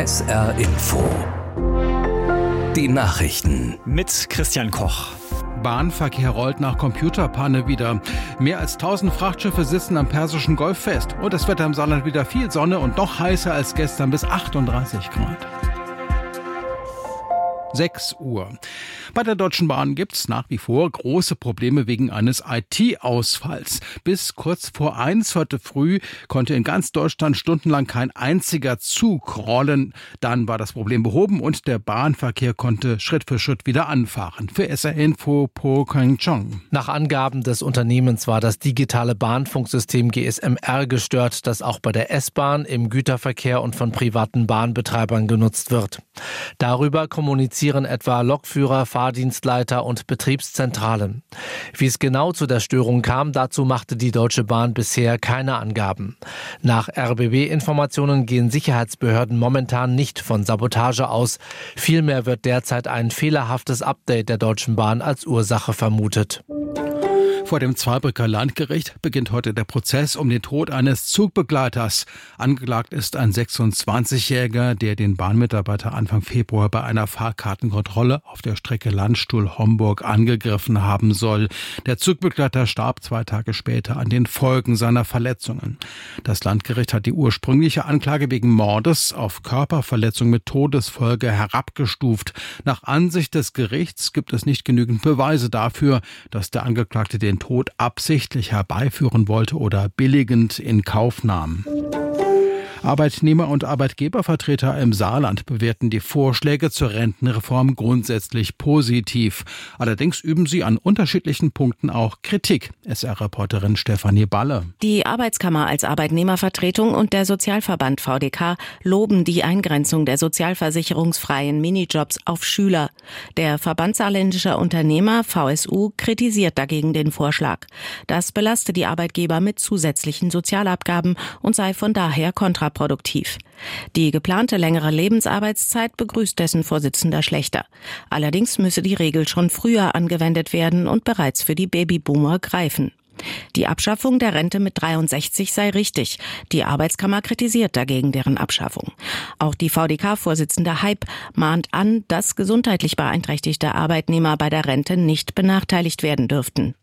SR Info. Die Nachrichten. Mit Christian Koch. Bahnverkehr rollt nach Computerpanne wieder. Mehr als 1000 Frachtschiffe sitzen am Persischen Golf fest. Und das Wetter im Saarland wieder viel Sonne und noch heißer als gestern bis 38 Grad. 6 Uhr. Bei der Deutschen Bahn gibt's nach wie vor große Probleme wegen eines IT-Ausfalls. Bis kurz vor 1 heute früh konnte in ganz Deutschland stundenlang kein einziger Zug rollen. Dann war das Problem behoben und der Bahnverkehr konnte Schritt für Schritt wieder anfahren. Für SR Info Po Kang-chong. Nach Angaben des Unternehmens war das digitale Bahnfunksystem GSMR gestört, das auch bei der S-Bahn, im Güterverkehr und von privaten Bahnbetreibern genutzt wird. Darüber kommunizieren etwa Lokführer, Fahrdienstleiter und Betriebszentralen. Wie es genau zu der Störung kam, dazu machte die Deutsche Bahn bisher keine Angaben. Nach RBB-Informationen gehen Sicherheitsbehörden momentan nicht von Sabotage aus. Vielmehr wird derzeit ein fehlerhaftes Update der Deutschen Bahn als Ursache vermutet. Vor dem Zweibrücker Landgericht beginnt heute der Prozess um den Tod eines Zugbegleiters. Angeklagt ist ein 26-Jähriger, der den Bahnmitarbeiter Anfang Februar bei einer Fahrkartenkontrolle auf der Strecke Landstuhl-Homburg angegriffen haben soll. Der Zugbegleiter starb 2 Tage später an den Folgen seiner Verletzungen. Das Landgericht hat die ursprüngliche Anklage wegen Mordes auf Körperverletzung mit Todesfolge herabgestuft. Nach Ansicht des Gerichts gibt es nicht genügend Beweise dafür, dass der Angeklagte den Tod absichtlich herbeiführen wollte oder billigend in Kauf nahm. Arbeitnehmer- und Arbeitgebervertreter im Saarland bewerten die Vorschläge zur Rentenreform grundsätzlich positiv. Allerdings üben sie an unterschiedlichen Punkten auch Kritik. SR-Reporterin Stefanie Balle. Die Arbeitskammer als Arbeitnehmervertretung und der Sozialverband VDK loben die Eingrenzung der sozialversicherungsfreien Minijobs auf Schüler. Der Verband saarländischer Unternehmer VSU kritisiert dagegen den Vorschlag. Das belaste die Arbeitgeber mit zusätzlichen Sozialabgaben und sei von daher kontraproduktiv. Die geplante längere Lebensarbeitszeit begrüßt dessen Vorsitzender Schlechter. Allerdings müsse die Regel schon früher angewendet werden und bereits für die Babyboomer greifen. Die Abschaffung der Rente mit 63 sei richtig. Die Arbeitskammer kritisiert dagegen deren Abschaffung. Auch die VDK-Vorsitzende Heib mahnt an, dass gesundheitlich beeinträchtigte Arbeitnehmer bei der Rente nicht benachteiligt werden dürften.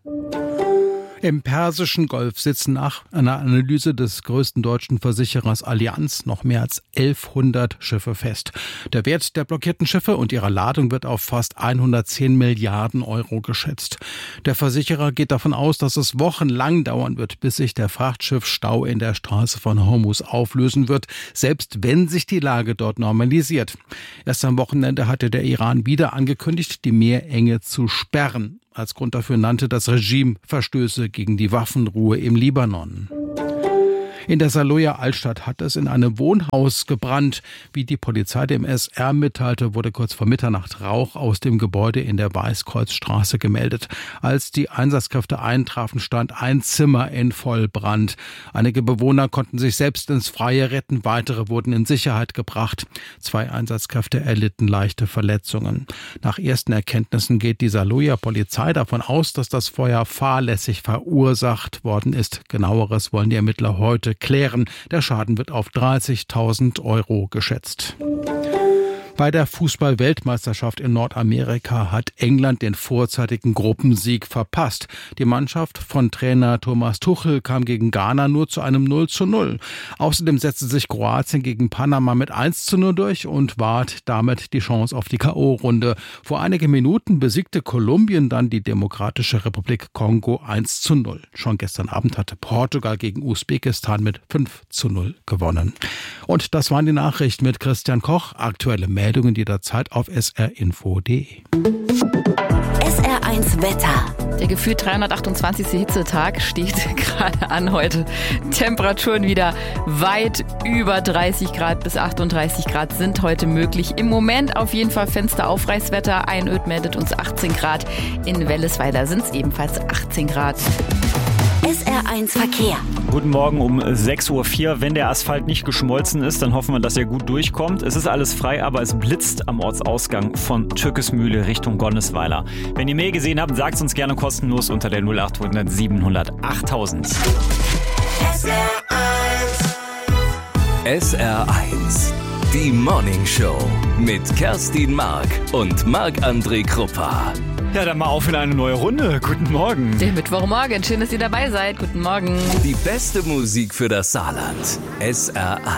Im Persischen Golf sitzen nach einer Analyse des größten deutschen Versicherers Allianz noch mehr als 1100 Schiffe fest. Der Wert der blockierten Schiffe und ihrer Ladung wird auf fast 110 Milliarden Euro geschätzt. Der Versicherer geht davon aus, dass es wochenlang dauern wird, bis sich der Frachtschiffstau in der Straße von Hormuz auflösen wird, selbst wenn sich die Lage dort normalisiert. Erst am Wochenende hatte der Iran wieder angekündigt, die Meerenge zu sperren. Als Grund dafür nannte das Regime Verstöße gegen die Waffenruhe im Libanon. In der Saarlouer Altstadt hat es in einem Wohnhaus gebrannt. Wie die Polizei dem SR mitteilte, wurde kurz vor Mitternacht Rauch aus dem Gebäude in der Weißkreuzstraße gemeldet. Als die Einsatzkräfte eintrafen, stand ein Zimmer in Vollbrand. Einige Bewohner konnten sich selbst ins Freie retten, weitere wurden in Sicherheit gebracht. 2 Einsatzkräfte erlitten leichte Verletzungen. Nach ersten Erkenntnissen geht die Saarlouer Polizei davon aus, dass das Feuer fahrlässig verursacht worden ist. Genaueres wollen die Ermittler heute klären. Der Schaden wird auf 30.000 Euro geschätzt. Bei der Fußball-Weltmeisterschaft in Nordamerika hat England den vorzeitigen Gruppensieg verpasst. Die Mannschaft von Trainer Thomas Tuchel kam gegen Ghana nur zu einem 0:0. Außerdem setzte sich Kroatien gegen Panama mit 1:0 durch und wahrt damit die Chance auf die K.O.-Runde. Vor einigen Minuten besiegte Kolumbien dann die Demokratische Republik Kongo 1:0. Schon gestern Abend hatte Portugal gegen Usbekistan mit 5:0 gewonnen. Und das waren die Nachrichten mit Christian Koch. Aktuelle Meldungen jederzeit auf srinfo.de. SR1 Wetter. Der gefühlt 328. Hitzetag steht gerade an heute. Temperaturen wieder weit über 30 Grad bis 38 Grad sind heute möglich. Im Moment auf jeden Fall Fensteraufreißwetter. Einöd meldet uns 18 Grad. In Wellesweiler sind es ebenfalls 18 Grad. SR1 Verkehr. Guten Morgen um 6.04 Uhr. Wenn der Asphalt nicht geschmolzen ist, dann hoffen wir, dass er gut durchkommt. Es ist alles frei, aber es blitzt am Ortsausgang von Türkesmühle Richtung Gonnesweiler. Wenn ihr mehr gesehen habt, sagt es uns gerne kostenlos unter der 0800 700 8000. SR1 Die Morning Show mit Kerstin Mark und Marc-André Kruppa. Ja, dann mal auf in eine neue Runde. Guten Morgen. Der Mittwochmorgen. Schön, dass ihr dabei seid. Guten Morgen. Die beste Musik für das Saarland. SR1.